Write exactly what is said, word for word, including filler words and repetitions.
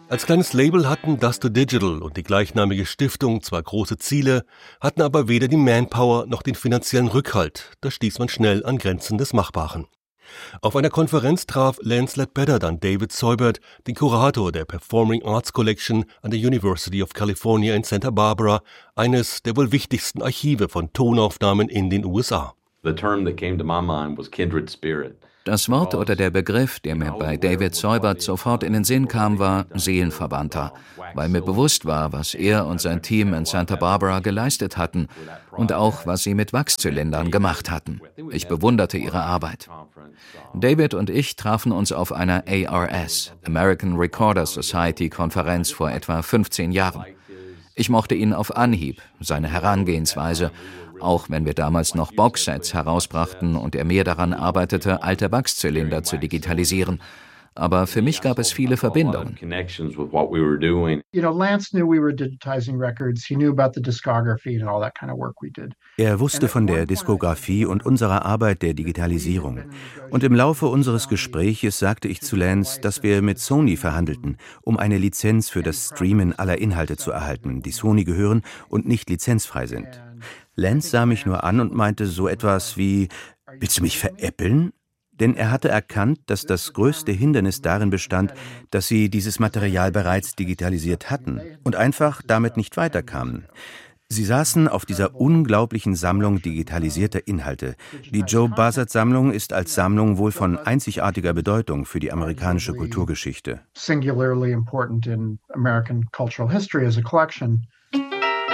Als kleines Label hatten Dust to Digital und die gleichnamige Stiftung zwar große Ziele, hatten aber weder die Manpower noch den finanziellen Rückhalt. Da stieß man schnell an Grenzen des Machbaren. Auf einer Konferenz traf Lance Ledbetter dann David Seubert, den Kurator der Performing Arts Collection an der University of California in Santa Barbara, eines der wohl wichtigsten Archive von Tonaufnahmen in den U S A. The term that came to my mind was kindred spirit. Das Wort oder der Begriff, der mir bei David Seubert sofort in den Sinn kam, war Seelenverwandter, weil mir bewusst war, was er und sein Team in Santa Barbara geleistet hatten und auch, was sie mit Wachszylindern gemacht hatten. Ich bewunderte ihre Arbeit. David und ich trafen uns auf einer A R S, American Recorder Society Konferenz vor etwa fünfzehn Jahren. Ich mochte ihn auf Anhieb, seine Herangehensweise, auch wenn wir damals noch Boxsets herausbrachten und er mehr daran arbeitete, alte Wachszylinder zu digitalisieren. Aber für mich gab es viele Verbindungen. Er wusste von der Diskografie und unserer Arbeit der Digitalisierung. Und im Laufe unseres Gespräches sagte ich zu Lance, dass wir mit Sony verhandelten, um eine Lizenz für das Streamen aller Inhalte zu erhalten, die Sony gehören und nicht lizenzfrei sind. Lance sah mich nur an und meinte so etwas wie: Willst du mich veräppeln? Denn er hatte erkannt, dass das größte Hindernis darin bestand, dass sie dieses Material bereits digitalisiert hatten und einfach damit nicht weiterkamen. Sie saßen auf dieser unglaublichen Sammlung digitalisierter Inhalte. Die Joe Buzzard-Sammlung ist als Sammlung wohl von einzigartiger Bedeutung für die amerikanische Kulturgeschichte. Singularly important in American cultural history as a collection.